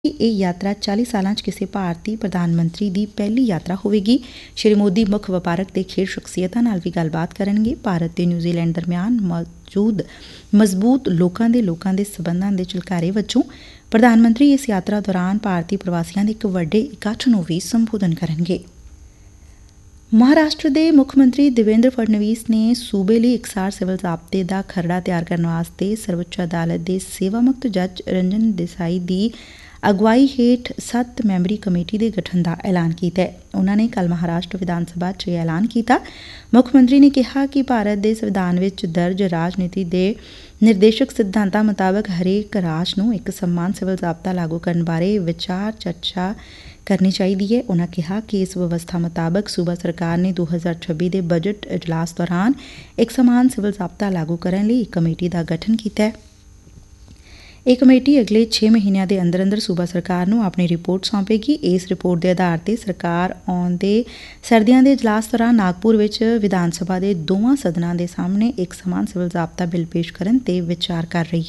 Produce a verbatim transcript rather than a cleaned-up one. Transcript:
ਇਹ ਯਾਤਰਾ ਚਾਲੀ ਸਾਲਾਂ 'ਚ ਕਿਸੇ ਭਾਰਤੀ ਪ੍ਰਧਾਨ ਮੰਤਰੀ ਦੀ ਪਹਿਲੀ ਯਾਤਰਾ ਹੋਵੇਗੀ। ਸ਼੍ਰੀ ਮੋਦੀ ਮੁੱਖ ਵਪਾਰਕ ਤੇ ਖੇਡ ਸ਼ਖਸੀਅਤਾਂ ਨਾਲ ਵੀ ਗੱਲਬਾਤ ਕਰਨਗੇ। ਭਾਰਤ ਤੇ ਨਿਊਜ਼ੀਲੈਂਡ ਦਰਮਿਆਨ ਮੌਜੂਦ ਮਜ਼ਬੂਤ ਲੋਕਾਂ ਦੇ ਲੋਕਾਂ ਦੇ ਸਬੰਧਾਂ ਦੇ ਝਲਕਾਰੇ ਵਜੋਂ ਪ੍ਰਧਾਨ ਮੰਤਰੀ ਇਸ ਯਾਤਰਾ ਦੌਰਾਨ ਭਾਰਤੀ ਪ੍ਰਵਾਸੀਆਂ ਦੇ ਇੱਕ ਵੱਡੇ ਇਕੱਠ ਨੂੰ ਵੀ ਸੰਬੋਧਨ ਕਰਨਗੇ। ਮਹਾਰਾਸ਼ਟਰ ਦੇ ਮੁੱਖ ਮੰਤਰੀ ਦੇਵੇਂਦਰ ਫਡਨਵੀਸ ਨੇ ਸੂਬੇ ਲਈ ਇਕਸਾਰ ਸਿਵਲ ਜ਼ਾਬਤੇ ਦਾ ਖਰੜਾ ਤਿਆਰ ਕਰਨ ਵਾਸਤੇ ਸਰਵਉੱਚ ਅਦਾਲਤ ਦੇ ਸੇਵਾ ਮੁਕਤ ਜੱਜ ਰੰਜਨ ਦੇਸਾਈ ਦੀ ਅਗਵਾਈ ਹੇਠ ਸੱਤ ਮੈਂਬਰੀ ਕਮੇਟੀ ਦੇ ਗਠਨ ਦਾ ਐਲਾਨ ਕੀਤਾ ਹੈ। ਉਨੂਾਂ ਨੇ ਕੱਲ੍ਹ ਮਹਾਰਾਸ਼ਟਰ ਵਿਧਾਨ ਸਭਾ 'ਚ ਇਹ ਐਲਾਨ ਕੀਤਾ। ਮੁੱਖ ਮੰਤਰੀ ਨੇ ਕਿਹਾ ਕਿ ਭਾਰਤ ਦੇ ਸੰਵਿਧਾਨ ਵਿੱਚ ਦਰਜ ਰਾਜਨੀਤੀ ਦੇ ਨਿਰਦੇਸ਼ਕ ਸਿਧਾਂਤਾਂ ਮੁਤਾਬਕ ਹਰੇਕ ਰਾਜ ਨੂੰ ਇੱਕ ਸਮਾਨ ਸਿਵਲ ਜ਼ਾਬਤਾ ਲਾਗੂ ਕਰਨ ਬਾਰੇ ਵਿਚਾਰ ਚਰਚਾ ਕਰਨੀ ਚਾਹੀਦੀ ਹੈ। ਉਨੂਾਂ ਕਿਹਾ ਕਿ ਇਸ ਵਿਵਸਥਾ ਮੁਤਾਬਕ ਸੂਬਾ ਸਰਕਾਰ ਨੇ ਦੋ ਹਜ਼ਾਰ ਛੱਬੀ ਦੇ ਬਜਟ ਇਜਲਾਸ ਦੌਰਾਨ ਇੱਕ ਸਮਾਨ ਸਿਵਲ ਜ਼ਾਬਤਾ ਲਾਗੂ ਕਰਨ ਲਈ ਇੱਕ ਕਮੇਟੀ ਦਾ ਗਠਨ ਕੀਤਾ ਹੈ। ਇਹ ਕਮੇਟੀ ਅਗਲੇ ਛੇ ਮਹੀਨਿਆਂ ਦੇ ਅੰਦਰ ਅੰਦਰ ਸੂਬਾ ਸਰਕਾਰ ਨੂੰ ਆਪਣੀ ਰਿਪੋਰਟ ਸੌਂਪੇਗੀ। ਇਸ ਰਿਪੋਰਟ ਦੇ ਆਧਾਰ ਤੇ ਸਰਕਾਰ ਆਉਂਦੇ ਸਰਦੀਆਂ ਦੇ ਇਜਲਾਸ ਦੌਰਾਨ ਨਾਗਪੁਰ ਵਿੱਚ ਵਿਧਾਨ ਸਭਾ ਦੇ ਦੋਵਾਂ ਸਦਨਾਂ ਦੇ ਸਾਹਮਣੇ ਇੱਕ ਸਮਾਨ ਸਿਵਲ ਜ਼ਾਬਤਾ ਬਿੱਲ ਪੇਸ਼ ਕਰਨ ਤੇ ਵਿਚਾਰ ਕਰ ਰਹੀ